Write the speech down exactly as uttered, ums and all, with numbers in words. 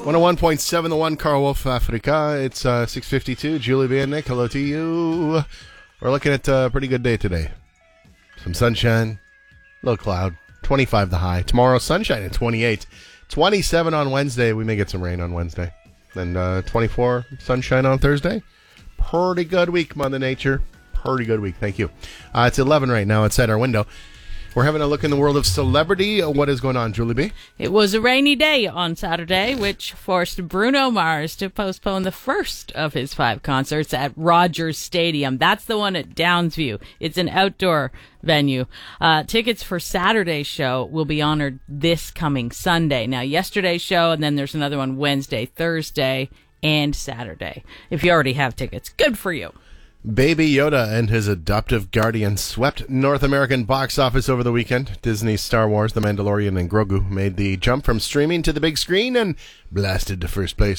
one oh one point seven The One, Carl Wolf, Africa. It's uh, six fifty-two. Julie B and Nick, hello to you. We're looking at a pretty good day today. Some sunshine, low cloud, twenty-five the high. Tomorrow, sunshine at twenty-eight. twenty-seven on Wednesday. We may get some rain on Wednesday. And uh, twenty-four, sunshine on Thursday. Pretty good week, Mother Nature. Pretty good week. Thank you. Uh, it's eleven right now outside our window. We're having a look in the world of celebrity. What is going on, Julie B? It was a rainy day on Saturday, which forced Bruno Mars to postpone the first of his five concerts at Rogers Stadium. That's the one at Downsview. It's an outdoor venue. Uh, tickets for Saturday's show will be honored this coming Sunday. Now, yesterday's show, and then there's another one Wednesday, Thursday, and Saturday. If you already have tickets, good for you. Baby Yoda and his adoptive guardian swept North American box office over the weekend. Disney's Star Wars, The Mandalorian, and Grogu made the jump from streaming to the big screen and blasted to first place.